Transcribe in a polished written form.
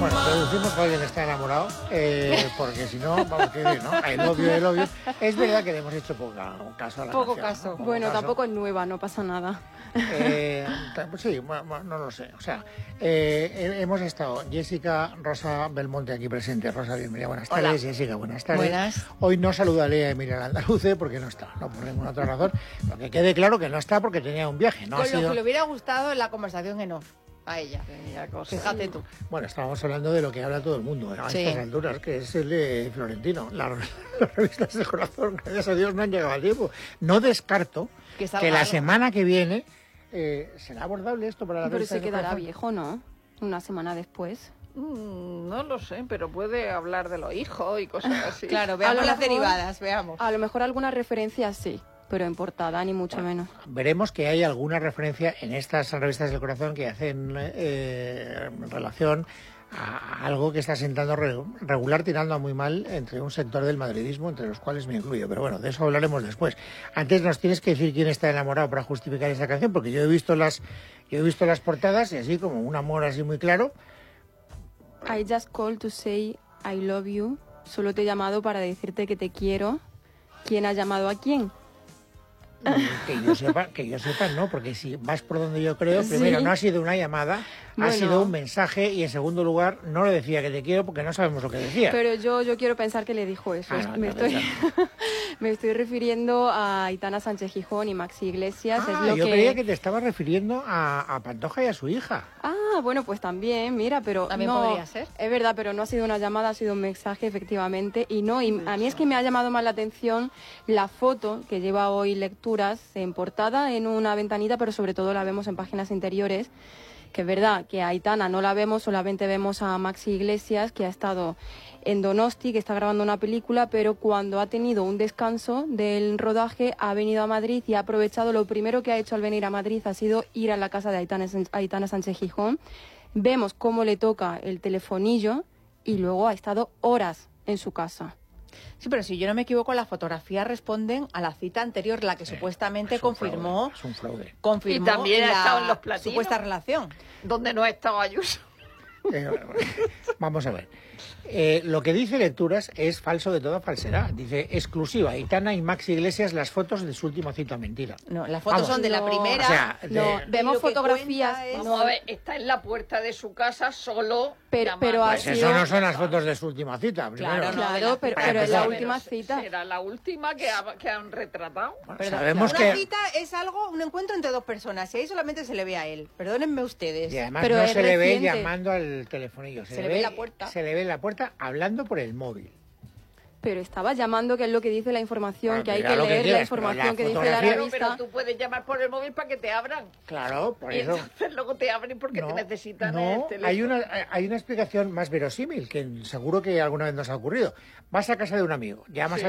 Bueno, deducimos que alguien está enamorado, porque si no, vamos a decir, ¿no? El obvio. Es verdad que le hemos hecho poco caso a la Poco canción, caso. ¿no? Poco Bueno, caso. tampoco es nueva, no pasa nada. Sí, bueno, no lo sé. O sea, hemos estado Jessica, Rosa Belmonte aquí presente. Rosa, bienvenida. Buenas tardes. Hola. Jessica, buenas tardes. Buenas. Hoy no saludaré a Emilia Landaluce porque no está, no por ninguna otra razón. Pero que quede claro que no está porque tenía un viaje. No Con ha sido... lo que le hubiera gustado en la conversación en off. A ella. Fíjate tú. Bueno, estábamos hablando de lo que habla todo el mundo a Sí. estas alturas, que es el de Florentino. Las revistas de corazón, gracias a Dios, no han llegado a tiempo. No descarto Que salga que la algo. semana que viene será abordable esto para la Pero revista se de quedará corazón. viejo, ¿no? Una semana después. No lo sé, pero puede hablar de los hijos y cosas así. Claro, veamos A lo las mejor- derivadas, veamos. A lo mejor alguna referencia sí, pero en portada ni mucho menos. Veremos que hay alguna referencia en estas revistas del corazón que hacen relación a algo que está sentando regular, tirando a muy mal entre un sector del madridismo, entre los cuales me incluyo. Pero bueno, de eso hablaremos después. Antes nos tienes que decir quién está enamorado para justificar esa canción, porque yo he visto las portadas y así como un amor así muy claro. I just called to say I love you. Solo te he llamado para decirte que te quiero. ¿Quién ha llamado a quién? Que yo sepa, no, porque si vas por donde yo creo, Sí. primero no ha sido una llamada, ha Bueno. sido un mensaje y en segundo lugar no le decía que te quiero porque no sabemos lo que decía. Pero yo quiero pensar que le dijo eso. Ah, no, me, no, estoy, me estoy refiriendo a Aitana Sánchez Gijón y Maxi Iglesias. Ah, es lo yo que... creía que te estabas refiriendo a Pantoja y a su hija. Ah, bueno, pues también, mira, pero También no, podría ser. es verdad, pero no ha sido una llamada, ha sido un mensaje, efectivamente, y a mí es que me ha llamado más la atención la foto que lleva hoy Lecturas en portada, en una ventanita, pero sobre todo la vemos en páginas interiores, que es verdad que a Aitana no la vemos, solamente vemos a Maxi Iglesias, que ha estado en Donosti, que está grabando una película, pero cuando ha tenido un descanso del rodaje ha venido a Madrid y ha aprovechado. Lo primero que ha hecho al venir a Madrid ha sido ir a la casa de Aitana Sánchez Gijón. Vemos cómo le toca el telefonillo y luego ha estado horas en su casa. Sí, pero si yo no me equivoco, las fotografías responden a la cita anterior, la que supuestamente Es un confirmó, fraude, es un fraude. confirmó Y también ha la estado en los platinos. supuesta relación. Donde no estaba Ayuso. Vamos a ver. Lo que dice Lecturas es falso de toda falsedad. Dice exclusiva, Aitana y Maxi Iglesias las fotos de su última cita mentira. No, las fotos Vamos. son de la No, primera. o sea, No, de- vemos lo que fotografías. cuenta es- Vamos a ver, está en la puerta de su casa solo. Pero llamando. ha Pues sido- eso no son las fotos de su última cita. Primero, Claro, ¿no? no. Claro, pero Para es la empezar. última cita. Será la última que han retratado. Bueno, Perdón, sabemos una que... cita es algo, un encuentro entre dos personas, y ahí solamente se le ve a él. Perdónenme ustedes. Y además Pero no es se le ve reciente. llamando al telefonillo. Se le ve en la puerta. Se le ve en la puerta hablando por el móvil. Pero estaba llamando, que es lo que dice la información, Bueno, que hay mira que lo que leer la quieras, pero información la que dice la fotografía- Claro, revista. pero tú puedes llamar por el móvil para que te abran. Claro, por Y eso... entonces luego te abren porque te necesitan el no, teléfono. hay una explicación más verosímil que seguro que alguna vez nos ha ocurrido. Vas a casa de un amigo, llamas Sí.